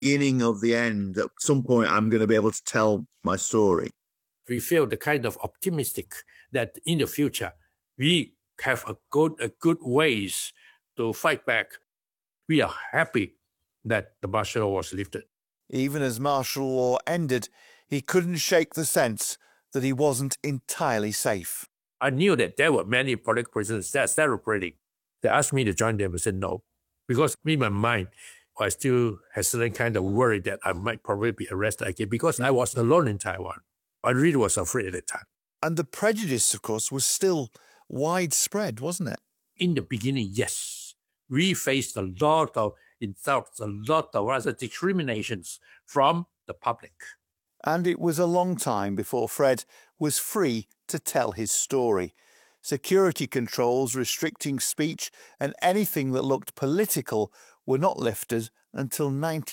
beginning of the end. At some point, I'm going to be able to tell my story. We feel the kind of optimistic that in the future, we have a good ways to fight back. We are happy that the martial law was lifted. Even as martial law ended, he couldn't shake the sense that he wasn't entirely safe. I knew that there were many political prisoners that are celebrating. They asked me to join them. I said no, because in my mind, I still had certain kind of worry that I might probably be arrested again because I was alone in Taiwan. I really was afraid at the time. And the prejudice, of course, was still widespread, wasn't it? In the beginning, yes. We faced a lot of insults, a lot of other discriminations from the public. And it was a long time before Fred was free to tell his story. Security controls restricting speech and anything that looked political were not lifted until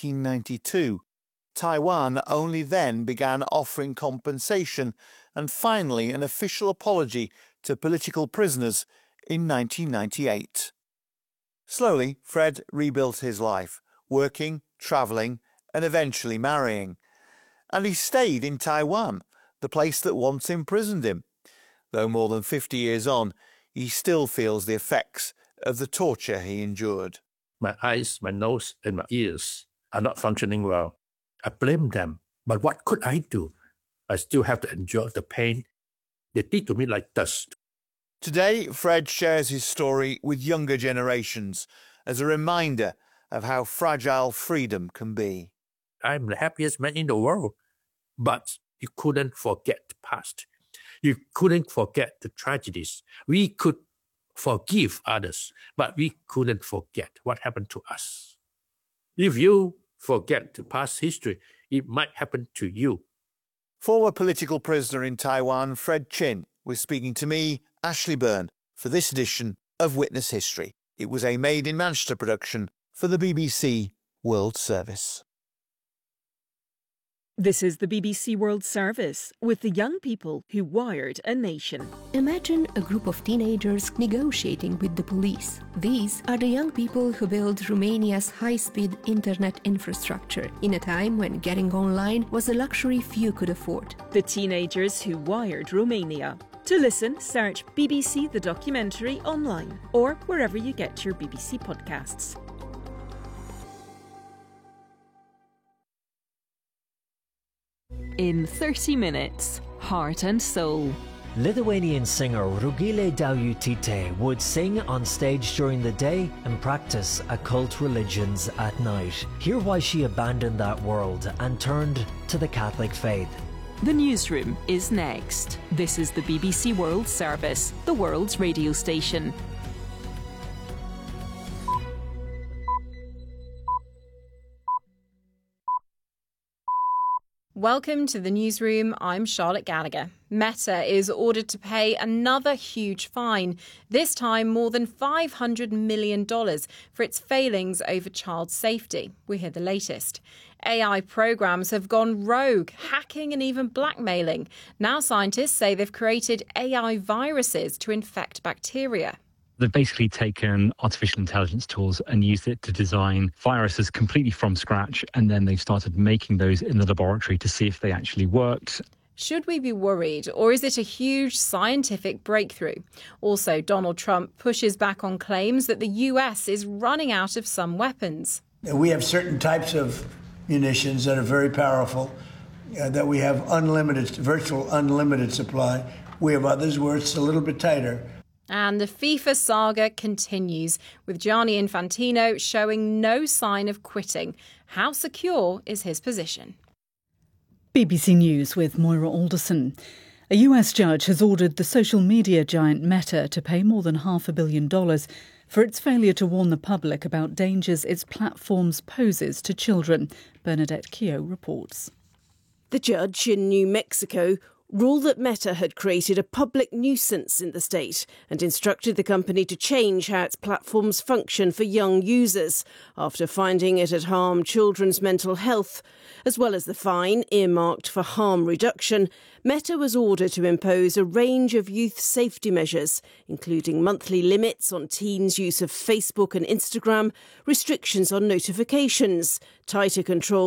1992. Taiwan only then began offering compensation and finally an official apology to political prisoners in 1998. Slowly, Fred rebuilt his life, working, travelling and eventually marrying. And he stayed in Taiwan, the place that once imprisoned him. Though more than 50 years on, he still feels the effects of the torture he endured. My eyes, my nose, and my ears are not functioning well. I blame them. But what could I do? I still have to endure the pain. They did to me like dust. Today, Fred shares his story with younger generations as a reminder of how fragile freedom can be. I'm the happiest man in the world. But you couldn't forget the past. You couldn't forget the tragedies. We could forgive others, but we couldn't forget what happened to us. If you forget the past history, it might happen to you. Former political prisoner in Taiwan, Fred Chin, was speaking to me, Ashley Byrne, for this edition of Witness History. It was a Made in Manchester production for the BBC World Service. This is the BBC World Service with the young people who wired a nation. Imagine a group of teenagers negotiating with the police. These are the young people who built Romania's high-speed internet infrastructure in a time when getting online was a luxury few could afford. The teenagers who wired Romania. To listen, search BBC The Documentary online or wherever you get your BBC podcasts. In 30 minutes, Heart and Soul. Lithuanian singer Rugile Daujutite would sing on stage during the day and practice occult religions at night. Hear why she abandoned that world and turned to the Catholic faith. The Newsroom is next. This is the BBC World Service, the world's radio station. Welcome to the Newsroom. I'm Charlotte Gallagher. Meta is ordered to pay another huge fine, this time more than $500 million for its failings over child safety. We hear the latest. AI programs have gone rogue, hacking and even blackmailing. Now scientists say they've created AI viruses to infect bacteria. They've basically taken artificial intelligence tools and used it to design viruses completely from scratch, and then they've started making those in the laboratory to see if they actually worked. Should we be worried, or is it a huge scientific breakthrough? Also, Donald Trump pushes back on claims that the US is running out of some weapons. We have certain types of munitions that are very powerful, that we have virtual unlimited supply. We have others where it's a little bit tighter. And the FIFA saga continues, with Gianni Infantino showing no sign of quitting. How secure is his position? BBC News with Moira Alderson. A US judge has ordered the social media giant Meta to pay more than $500 million for its failure to warn the public about dangers its platforms poses to children. Bernadette Keogh reports. The judge in New Mexico ruled that Meta had created a public nuisance in the state and instructed the company to change how its platforms function for young users after finding it had harmed children's mental health. As well as the fine earmarked for harm reduction, Meta was ordered to impose a range of youth safety measures, including monthly limits on teens' use of Facebook and Instagram, restrictions on notifications, tighter control